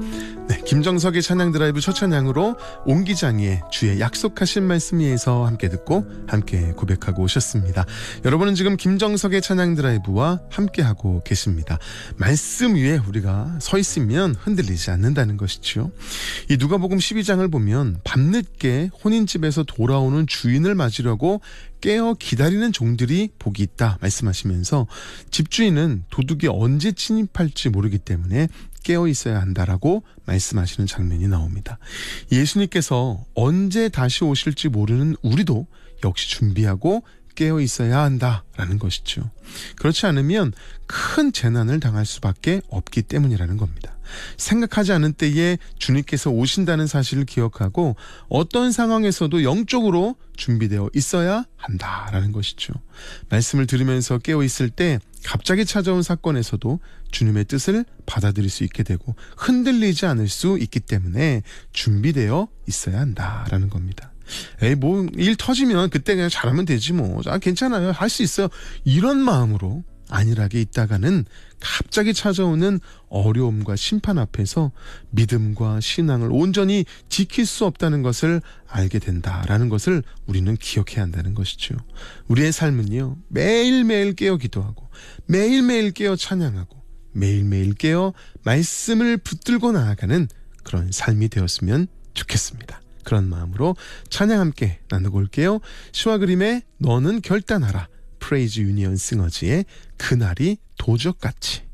네, 김정석의 찬양 드라이브 첫 찬양으로 옹기장의 주의 약속하신 말씀 위에서 함께 듣고 함께 고백하고 오셨습니다. 여러분은 지금 김정석의 찬양 드라이브와 함께하고 계십니다. 말씀 위에 우리가 서 있으면 흔들리지 않는다는 것이죠. 이 누가복음 12장을 보면 밤늦게 혼인집에서 돌아오는 주인을 맞으려고 깨어 기다리는 종들이 복이 있다 말씀하시면서 집주인은 도둑이 언제 침입할지 모르기 때문에 깨어 있어야 한다라고 말씀하시는 장면이 나옵니다. 예수님께서 언제 다시 오실지 모르는 우리도 역시 준비하고 깨어 있어야 한다라는 것이죠. 그렇지 않으면 큰 재난을 당할 수밖에 없기 때문이라는 겁니다. 생각하지 않은 때에 주님께서 오신다는 사실을 기억하고 어떤 상황에서도 영적으로 준비되어 있어야 한다라는 것이죠. 말씀을 들으면서 깨어 있을 때 갑자기 찾아온 사건에서도 주님의 뜻을 받아들일 수 있게 되고 흔들리지 않을 수 있기 때문에 준비되어 있어야 한다라는 겁니다. 뭐 일 터지면 그때 그냥 잘하면 되지 뭐. 괜찮아요. 할 수 있어요. 이런 마음으로 안일하게 있다가는 갑자기 찾아오는 어려움과 심판 앞에서 믿음과 신앙을 온전히 지킬 수 없다는 것을 알게 된다라는 것을 우리는 기억해야 한다는 것이죠. 우리의 삶은요, 매일매일 깨어 기도하고 매일매일 깨어 찬양하고 매일매일 깨어 말씀을 붙들고 나아가는 그런 삶이 되었으면 좋겠습니다. 그런 마음으로 찬양 함께 나누고 올게요. 시와 그림의 너는 결단하라, 프레이즈 유니언 싱어즈의 그날이 도적같이.